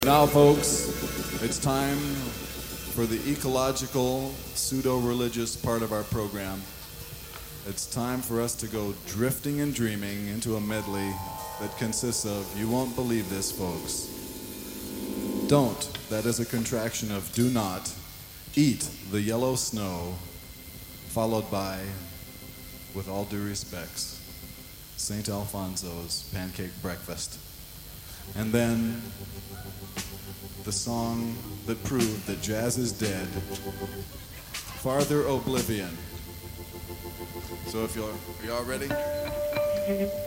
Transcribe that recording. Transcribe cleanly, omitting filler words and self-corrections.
Now, folks, it's time for the ecological, pseudo-religious part of our program. It's time for us to go drifting and dreaming into a medley that consists of, you won't believe this, folks. Don't, that is a contraction of do not, eat the yellow snow, followed by, with all due respects, St. Alfonso's pancake breakfast. And then the song that proved that jazz is dead, Farther Oblivion. So if are y'all ready?